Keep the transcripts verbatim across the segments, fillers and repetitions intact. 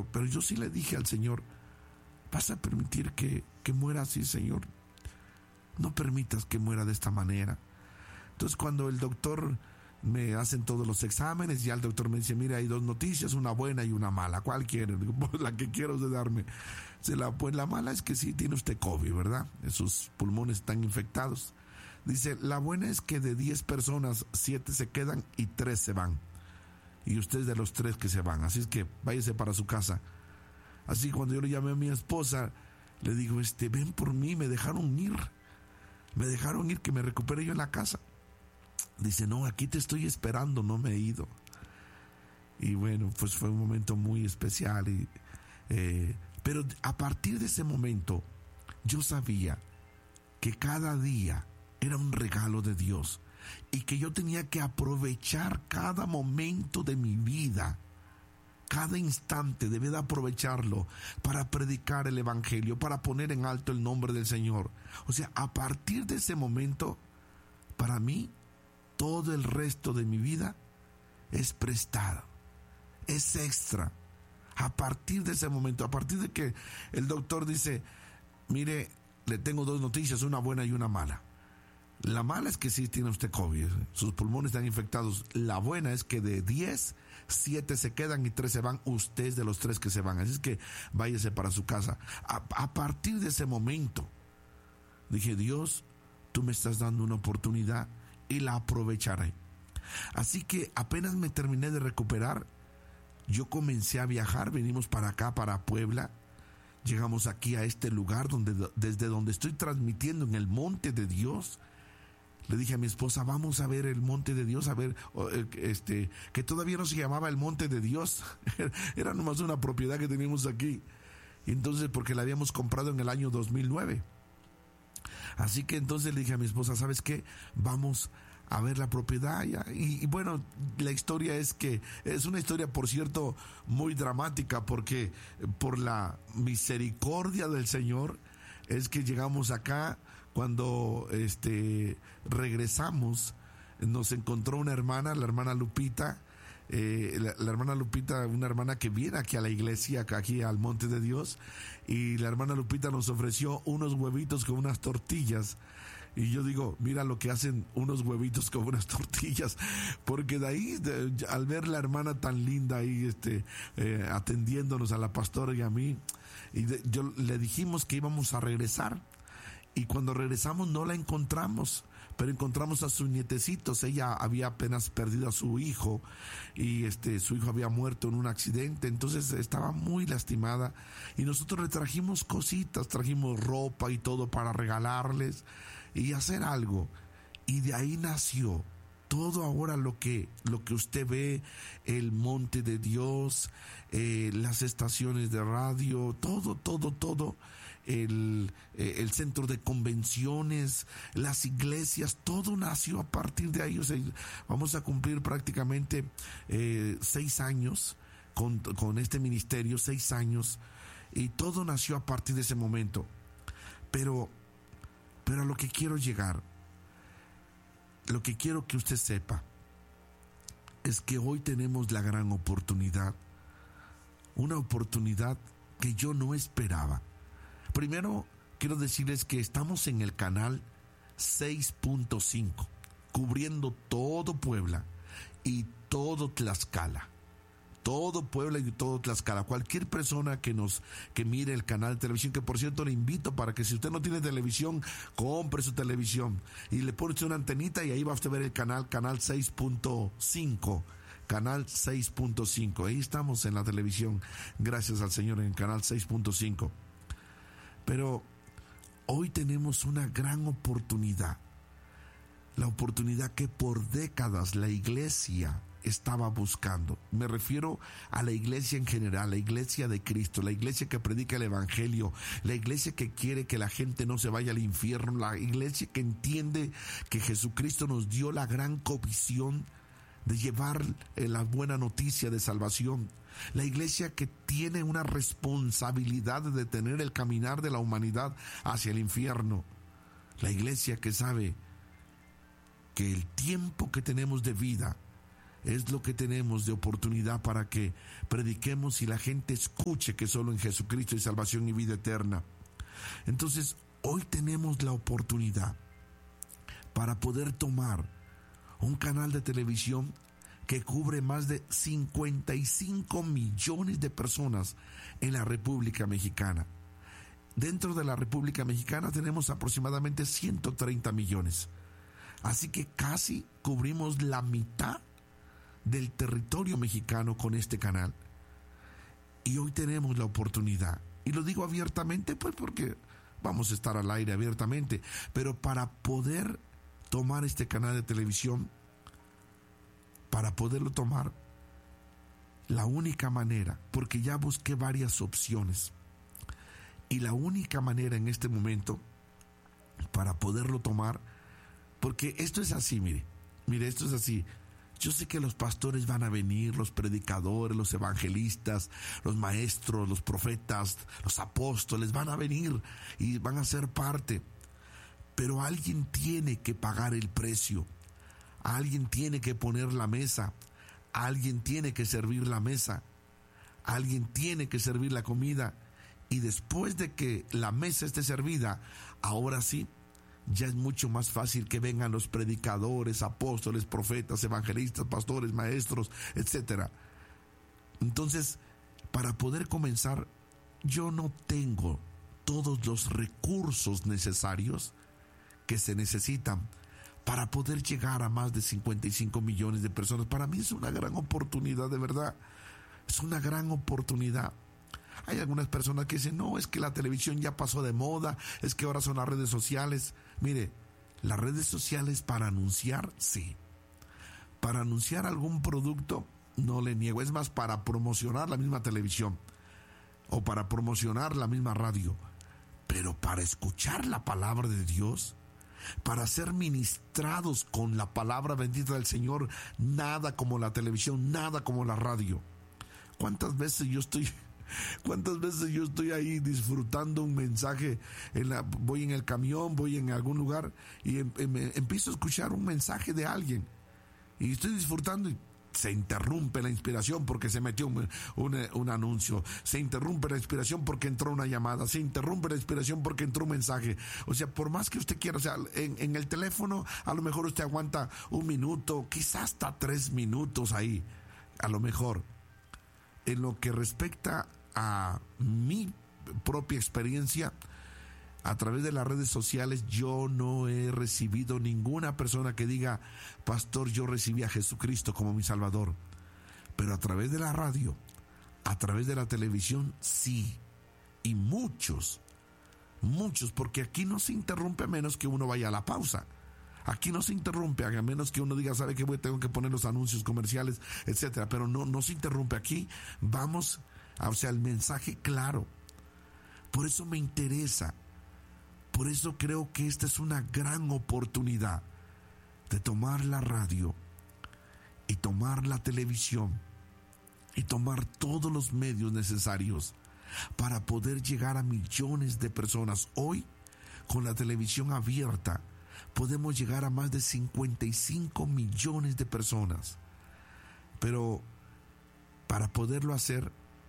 pero, pero yo sí le dije al Señor, ¿vas a permitir que, que muera así, Señor? No permitas que muera de esta manera. Entonces, cuando el doctor me hacen todos los exámenes, ya el doctor me dice, mira, hay dos noticias, una buena y una mala. ¿Cuál quiere? Digo, pues la que quiero usted darme. Se la, pues la mala es que sí tiene usted COVID, ¿verdad? Sus pulmones están infectados. Dice, la buena es que de diez personas, siete se quedan y tres se van. Y usted es de los tres que se van. Así es que váyase para su casa. Así cuando yo le llamé a mi esposa, le digo, este, ven por mí, me dejaron ir. Me dejaron ir, que me recupere yo en la casa. Dice, no, aquí te estoy esperando, no me he ido. Y bueno, pues fue un momento muy especial. Y, eh, pero a partir de ese momento, yo sabía que cada día era un regalo de Dios y que yo tenía que aprovechar cada momento de mi vida. Cada instante debía de aprovecharlo para predicar el evangelio, para poner en alto el nombre del Señor. O sea, a partir de ese momento, para mí, todo el resto de mi vida es prestado, es extra. A partir de ese momento, a partir de que el doctor dice, mire, le tengo dos noticias, una buena y una mala. La mala es que sí tiene usted COVID, sus pulmones están infectados. La buena es que de diez, siete se quedan y tres se van. Usted es de los tres que se van, así es que váyase para su casa. A, a partir de ese momento, dije, Dios, tú me estás dando una oportunidad y la aprovecharé. Así que apenas me terminé de recuperar, yo comencé a viajar. Venimos para acá, para Puebla. Llegamos aquí a este lugar donde, desde donde estoy transmitiendo, en el Monte de Dios. Le dije a mi esposa, vamos a ver el Monte de Dios, a ver, este, que todavía no se llamaba el Monte de Dios, era nomás una propiedad que teníamos aquí. Y entonces, porque la habíamos comprado en el año dos mil nueve. Así que entonces le dije a mi esposa, ¿sabes qué? Vamos a ver la propiedad. Y, y bueno, la historia es que, es una historia, por cierto, muy dramática, porque por la misericordia del Señor, es que llegamos acá. Cuando este regresamos, nos encontró una hermana, la hermana Lupita, eh, la, la hermana Lupita, una hermana que viene aquí a la iglesia, aquí al Monte de Dios, y la hermana Lupita nos ofreció unos huevitos con unas tortillas. Y yo digo, mira lo que hacen unos huevitos con unas tortillas, porque de ahí, de, al ver la hermana tan linda ahí, este, eh, atendiéndonos a la pastora y a mí, y de, yo le dijimos que íbamos a regresar. Y cuando regresamos no la encontramos, pero encontramos a sus nietecitos. Ella había apenas perdido a su hijo y este su hijo había muerto en un accidente, entonces estaba muy lastimada. Y nosotros le trajimos cositas, trajimos ropa y todo para regalarles y hacer algo. Y de ahí nació todo ahora lo que, lo que usted ve, el Monte de Dios, eh, las estaciones de radio, todo, todo, todo, el, eh, el centro de convenciones, las iglesias, todo nació a partir de ahí. O sea, vamos a cumplir prácticamente eh, seis años con, con este ministerio, seis años, y todo nació a partir de ese momento. Pero, pero a lo que quiero llegar, lo que quiero que usted sepa es que hoy tenemos la gran oportunidad, una oportunidad que yo no esperaba. Primero, quiero decirles que estamos en el canal seis punto cinco, cubriendo todo Puebla y todo Tlaxcala. Todo Puebla y todo Tlaxcala. Cualquier persona que nos, que mire el canal de televisión, que por cierto le invito para que si usted no tiene televisión, compre su televisión y le pone una antenita y ahí va a usted ver el canal, canal seis punto cinco. Canal seis punto cinco. Ahí estamos en la televisión, gracias al Señor, en el canal seis punto cinco. Pero hoy tenemos una gran oportunidad. La oportunidad que por décadas la iglesia estaba buscando. Me refiero a la iglesia en general, la iglesia de Cristo, la iglesia que predica el evangelio, la iglesia que quiere que la gente no se vaya al infierno, la iglesia que entiende que Jesucristo nos dio la gran comisión de llevar la buena noticia de salvación, la iglesia que tiene una responsabilidad de detener el caminar de la humanidad hacia el infierno, la iglesia que sabe que el tiempo que tenemos de vida es lo que tenemos de oportunidad para que prediquemos y la gente escuche que solo en Jesucristo hay salvación y vida eterna. Entonces, hoy tenemos la oportunidad para poder tomar un canal de televisión que cubre más de cincuenta y cinco millones de personas en la República Mexicana. Dentro de la República Mexicana tenemos aproximadamente ciento treinta millones. Así que casi cubrimos la mitad del territorio mexicano con este canal. Y hoy tenemos la oportunidad. Y lo digo abiertamente, pues porque vamos a estar al aire abiertamente. Pero para poder tomar este canal de televisión, para poderlo tomar, la única manera, porque ya busqué varias opciones, y la única manera en este momento para poderlo tomar, porque esto es así, mire, mire, esto es así. Yo sé que los pastores van a venir, los predicadores, los evangelistas, los maestros, los profetas, los apóstoles van a venir y van a ser parte, pero alguien tiene que pagar el precio. Alguien tiene que poner la mesa, alguien tiene que servir la mesa, alguien tiene que servir la comida, y después de que la mesa esté servida, ahora sí, ya es mucho más fácil que vengan los predicadores, apóstoles, profetas, evangelistas, pastores, maestros, etcétera. Entonces, para poder comenzar, yo no tengo todos los recursos necesarios que se necesitan para poder llegar a más de cincuenta y cinco millones de personas. Para mí es una gran oportunidad, de verdad. Es una gran oportunidad. Hay algunas personas que dicen, no, es que la televisión ya pasó de moda, es que ahora son las redes sociales. Mire, las redes sociales para anunciar, sí. Para anunciar algún producto, no le niego. Es más, para promocionar la misma televisión o para promocionar la misma radio. Pero para escuchar la palabra de Dios, para ser ministrados con la palabra bendita del Señor, nada como la televisión, nada como la radio. ¿Cuántas veces yo estoy, cuántas veces yo estoy ahí disfrutando un mensaje, en la, voy en el camión, voy en algún lugar y em, em, empiezo a escuchar un mensaje de alguien y estoy disfrutando y se interrumpe la inspiración porque se metió un, un, un anuncio, se interrumpe la inspiración porque entró una llamada, se interrumpe la inspiración porque entró un mensaje. O sea, por más que usted quiera, o sea, en, en el teléfono a lo mejor usted aguanta un minuto, quizás hasta tres minutos ahí, a lo mejor. En lo que respecta a mi propia experiencia, a través de las redes sociales, yo no he recibido ninguna persona que diga, pastor, yo recibí a Jesucristo como mi Salvador. Pero a través de la radio, a través de la televisión, sí. Y muchos, muchos, porque aquí no se interrumpe a menos que uno vaya a la pausa. Aquí no se interrumpe a menos que uno diga, ¿sabe qué? Tengo que poner los anuncios comerciales, etcétera. Pero no, no se interrumpe aquí. Vamos, o sea, el mensaje claro. Por eso me interesa. Por eso creo que esta es una gran oportunidad de tomar la radio y tomar la televisión y tomar todos los medios necesarios para poder llegar a millones de personas. Hoy, con la televisión abierta, podemos llegar a más de cincuenta y cinco millones de personas. Pero para poderlo hacer,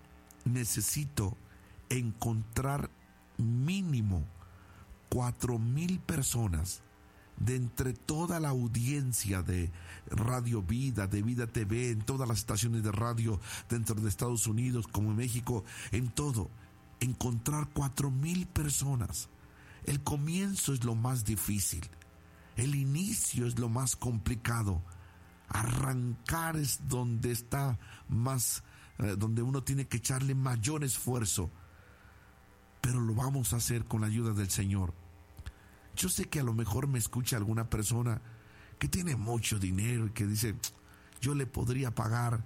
necesito encontrar mínimo cuatro mil personas de entre toda la audiencia de Radio Vida, de Vida T V, en todas las estaciones de radio dentro de Estados Unidos como en México, en todo, encontrar cuatro mil personas. El comienzo es lo más difícil, el inicio es lo más complicado, arrancar es donde está más, eh, donde uno tiene que echarle mayor esfuerzo. Pero lo vamos a hacer con la ayuda del Señor. Yo sé que a lo mejor me escucha alguna persona que tiene mucho dinero y que dice, yo le podría pagar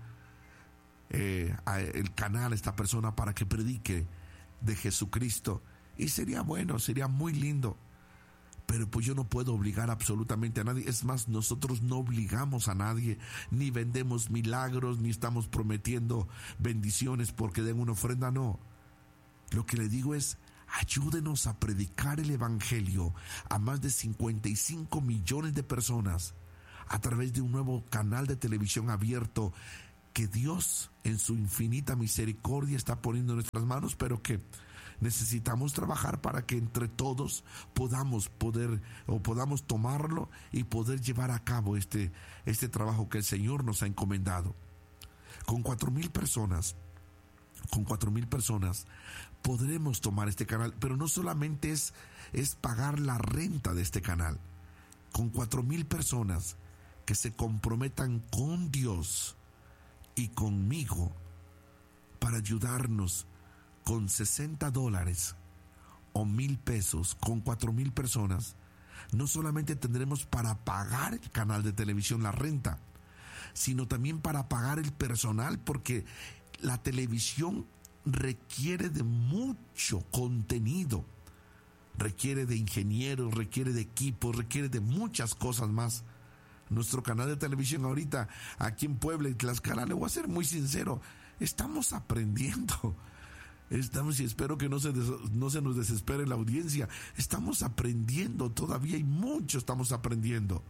eh, a el canal a esta persona para que predique de Jesucristo. Y sería bueno, sería muy lindo. Pero pues yo no puedo obligar absolutamente a nadie. Es más, nosotros no obligamos a nadie, ni vendemos milagros, ni estamos prometiendo bendiciones porque den una ofrenda, no. Lo que le digo es, ayúdenos a predicar el evangelio a más de cincuenta y cinco millones de personas a través de un nuevo canal de televisión abierto que Dios en su infinita misericordia está poniendo en nuestras manos, pero que necesitamos trabajar para que entre todos podamos poder o podamos tomarlo y poder llevar a cabo este, este trabajo que el Señor nos ha encomendado. Con cuatro mil personas, con cuatro mil personas podremos tomar este canal, pero no solamente es, es pagar la renta de este canal. Con cuatro mil personas que se comprometan con Dios y conmigo para ayudarnos con sesenta dólares o mil pesos, con cuatro mil personas, no solamente tendremos para pagar el canal de televisión, la renta, sino también para pagar el personal, porque la televisión requiere de mucho contenido, requiere de ingenieros, requiere de equipos, requiere de muchas cosas más. Nuestro canal de televisión ahorita, aquí en Puebla y Tlaxcala, le voy a ser muy sincero, estamos aprendiendo. Estamos, y espero que no se, des, no se nos desespere la audiencia, estamos aprendiendo, todavía hay mucho, estamos aprendiendo.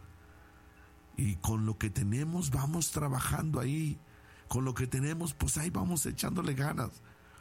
Y con lo que tenemos vamos trabajando ahí, con lo que tenemos pues ahí vamos echándole ganas.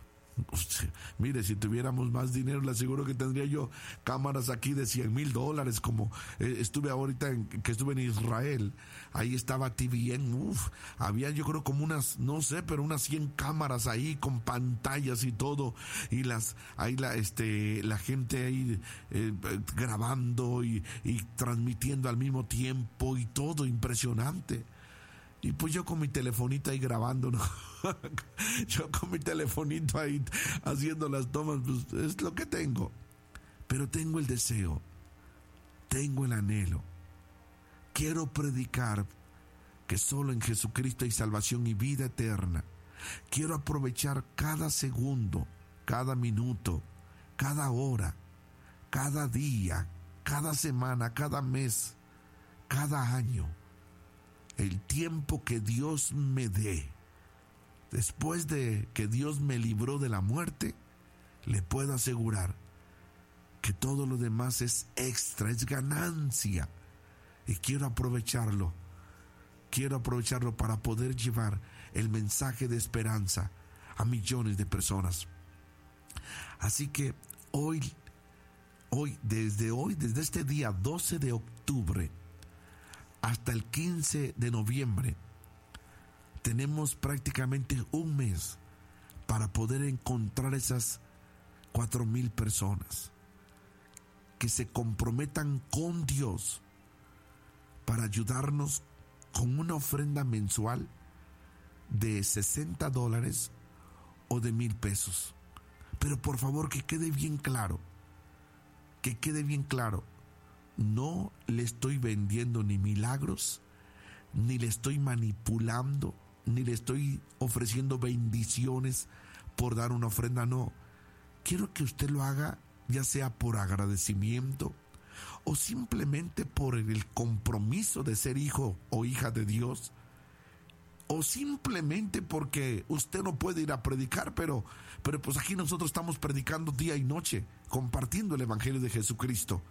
Mire, si tuviéramos más dinero, le aseguro que tendría yo cámaras aquí de cien mil dólares, como eh, estuve ahorita en, que estuve en Israel. Ahí estaba T V N, uff, había yo creo como unas, no sé, pero unas cien cámaras ahí con pantallas y todo, y las, ahí la, este, la gente ahí eh, grabando y, y transmitiendo al mismo tiempo y todo, impresionante. Y pues yo con mi telefonito ahí grabando, ¿no? Yo con mi telefonito ahí haciendo las tomas, pues es lo que tengo. Pero tengo el deseo, tengo el anhelo. Quiero predicar que solo en Jesucristo hay salvación y vida eterna. Quiero aprovechar cada segundo, cada minuto, cada hora, cada día, cada semana, cada mes, cada año. El tiempo que Dios me dé, después de que Dios me libró de la muerte, le puedo asegurar que todo lo demás es extra, es ganancia. Y quiero aprovecharlo, quiero aprovecharlo para poder llevar el mensaje de esperanza a millones de personas. Así que hoy, hoy, desde hoy, desde este día doce de octubre, hasta el quince de noviembre, tenemos prácticamente un mes para poder encontrar esas cuatro mil personas que se comprometan con Dios para ayudarnos con una ofrenda mensual de sesenta dólares o de mil pesos. Pero por favor, que quede bien claro, que quede bien claro, no le estoy vendiendo ni milagros, ni le estoy manipulando, ni le estoy ofreciendo bendiciones por dar una ofrenda, no. Quiero que usted lo haga ya sea por agradecimiento o simplemente por el compromiso de ser hijo o hija de Dios, o simplemente porque usted no puede ir a predicar, pero, pero pues aquí nosotros estamos predicando día y noche, compartiendo el Evangelio de Jesucristo.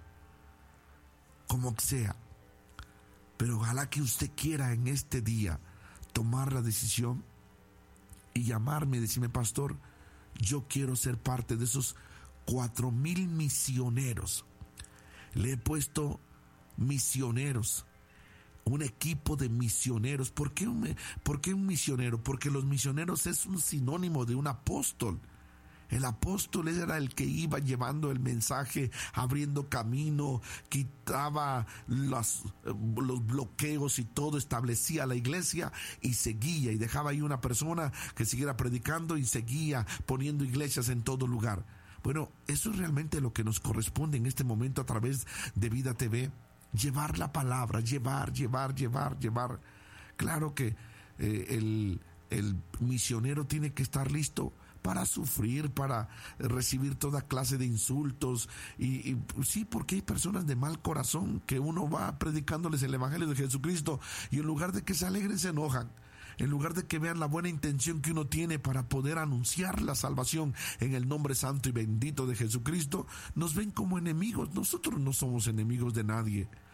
Como sea, pero ojalá que usted quiera en este día tomar la decisión y llamarme y decirme: pastor, yo quiero ser parte de esos cuatro mil misioneros. Le he puesto misioneros, un equipo de misioneros. ¿Por qué un, por qué un misionero? Porque los misioneros es un sinónimo de un apóstol. El apóstol era el que iba llevando el mensaje, abriendo camino, quitaba los, los bloqueos y todo, establecía la iglesia y seguía, y dejaba ahí una persona que siguiera predicando y seguía poniendo iglesias en todo lugar. Bueno, eso es realmente lo que nos corresponde en este momento a través de Vida T V, llevar la palabra, llevar, llevar, llevar, llevar. Claro que eh, el, el misionero tiene que estar listo para sufrir, para recibir toda clase de insultos, y, y sí, porque hay personas de mal corazón que uno va predicándoles el Evangelio de Jesucristo y en lugar de que se alegren se enojan, en lugar de que vean la buena intención que uno tiene para poder anunciar la salvación en el nombre santo y bendito de Jesucristo, nos ven como enemigos. Nosotros no somos enemigos de nadie.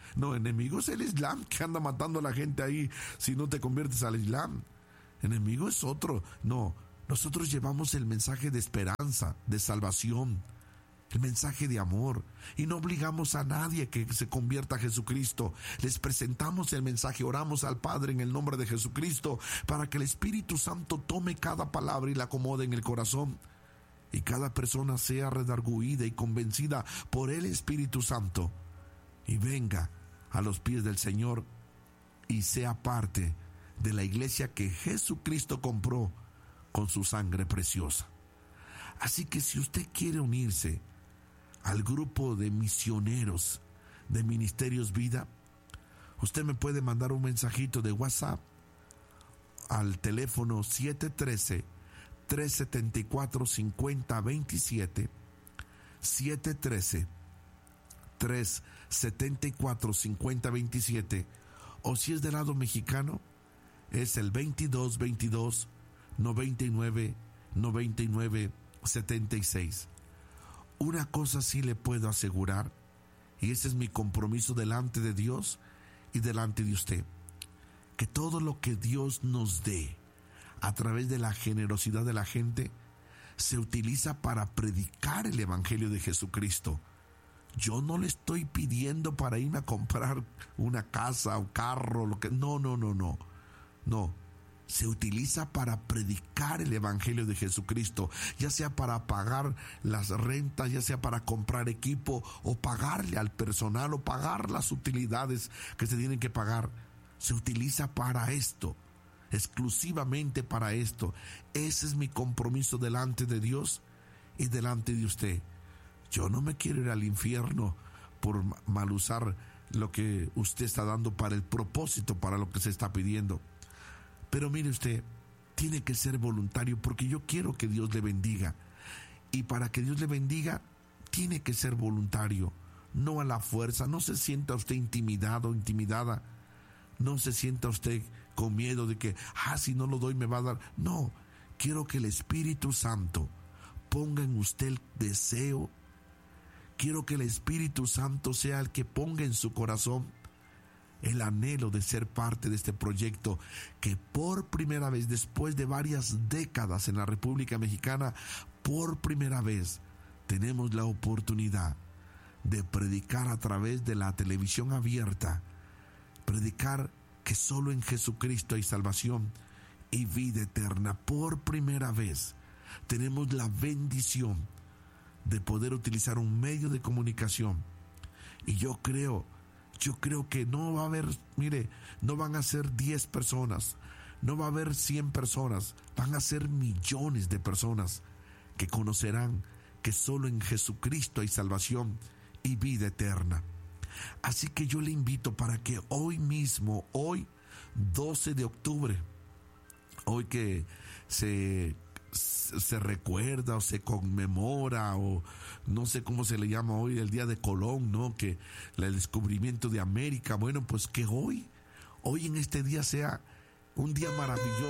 No, enemigo es el Islam, que anda matando a la gente ahí si no te conviertes al Islam. Enemigo es otro. No, nosotros llevamos el mensaje de esperanza, de salvación, el mensaje de amor, y no obligamos a nadie que se convierta a Jesucristo. Les presentamos el mensaje, oramos al Padre en el nombre de Jesucristo para que el Espíritu Santo tome cada palabra y la acomode en el corazón, y cada persona sea redarguida y convencida por el Espíritu Santo y venga a los pies del Señor y sea parte de la iglesia que Jesucristo compró con su sangre preciosa. Así que si usted quiere unirse al grupo de misioneros de Ministerios Vida, usted me puede mandar un mensajito de WhatsApp al teléfono siete uno tres, tres siete cuatro, cinco cero dos siete, siete uno tres, tres siete cuatro, cinco cero dos siete, o si es del lado mexicano, es el veintidós veintidós, noventa y nueve, noventa y nueve, setenta y seis. Una cosa sí le puedo asegurar, y ese es mi compromiso delante de Dios y delante de usted, que todo lo que Dios nos dé a través de la generosidad de la gente se utiliza para predicar el Evangelio de Jesucristo. Yo no le estoy pidiendo para irme a comprar una casa o carro, lo que no, no, no, no. No, se utiliza para predicar el Evangelio de Jesucristo, ya sea para pagar las rentas, ya sea para comprar equipo o pagarle al personal o pagar las utilidades que se tienen que pagar. Se utiliza para esto, exclusivamente para esto. Ese es mi compromiso delante de Dios y delante de usted. Yo no me quiero ir al infierno por mal usar lo que usted está dando para el propósito, para lo que se está pidiendo. Pero mire usted, tiene que ser voluntario, porque yo quiero que Dios le bendiga. Y para que Dios le bendiga, tiene que ser voluntario, no a la fuerza. No se sienta usted intimidado o intimidada. No se sienta usted con miedo de que, ah, si no lo doy me va a dar. No, quiero que el Espíritu Santo ponga en usted el deseo. Quiero que el Espíritu Santo sea el que ponga en su corazón el anhelo de ser parte de este proyecto que por primera vez, después de varias décadas en la República Mexicana, por primera vez tenemos la oportunidad de predicar a través de la televisión abierta, predicar que solo en Jesucristo hay salvación y vida eterna. Por primera vez tenemos la bendición de poder utilizar un medio de comunicación, y yo creo Yo creo que no va a haber, mire, no van a ser diez personas, no va a haber cien personas, van a ser millones de personas que conocerán que solo en Jesucristo hay salvación y vida eterna. Así que yo le invito para que hoy mismo, hoy doce de octubre, hoy que se... se recuerda o se conmemora, o no sé cómo se le llama hoy, el día de Colón, ¿no? Que el descubrimiento de América. Bueno, pues que hoy, hoy en este día sea un día maravilloso.